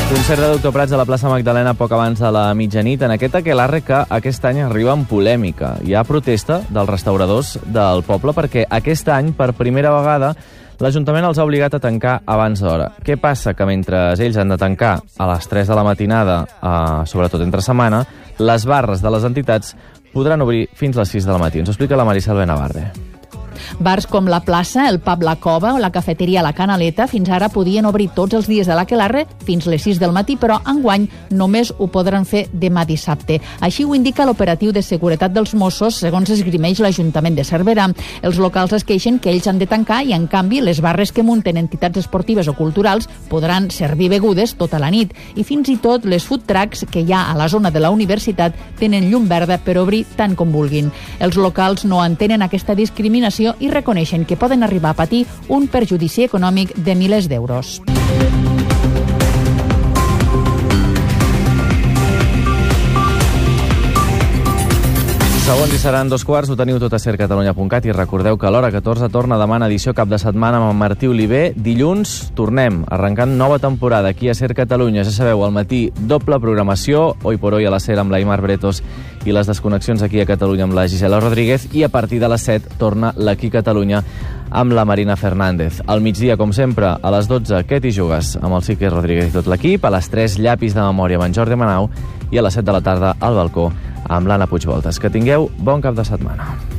Concert de Doctor Prats a la plaça Magdalena poc abans de la mitjanit. En aquest aquelarre que aquest any arriba amb polèmica. Hi ha protesta dels restauradors del poble perquè aquest any, per primera vegada, l'Ajuntament els ha obligat a tancar abans d'hora. Què passa? Que mentre ells han de tancar a les 3 de la matinada, sobretot entre setmana, les barres de les entitats podran obrir fins a les 6 del matí. Ens ho explica la Maricel Benavarde. Bars com la plaça, el pub La Cova o la cafeteria La Canaleta fins ara podien obrir tots els dies de l'aquelarre fins les 6 del matí, però enguany només ho podran fer demà dissabte. Així ho indica l'operatiu de seguretat dels Mossos, segons esgrimeix l'Ajuntament de Cervera. Els locals es queixen que ells han de tancar i, en canvi, les barres que munten entitats esportives o culturals podran servir begudes tota la nit. I fins i tot les food trucks que hi ha a la zona de la universitat tenen llum verda per obrir tant com vulguin. Els locals no entenen aquesta discriminació i reconeixen que poden arribar a patir un perjudici econòmic de milers d'euros. Segons i seran 2:15, ho teniu tot a sercatalunya.cat i recordeu que a l'hora 14 torna demà en edició cap de setmana amb en Martí Oliver. Dilluns tornem, arrencant nova temporada aquí a Ser Catalunya. Ja sabeu, al matí doble programació, Hoy por Hoy a la Ser amb l'Aimar Bretos i les desconnexions aquí a Catalunya amb la Gisela Rodríguez, i a partir de les 7 torna l'Aquí Catalunya amb la Marina Fernández. Al migdia, com sempre, a les 12, Què t'hi jugues? Amb el Sique Rodríguez i tot l'equip. A les 3, Llapis de memòria amb en Jordi Manau. I a les 7 de la tarda, al balcó, amb l'Anna Puigvoltes. Que tingueu bon cap de setmana.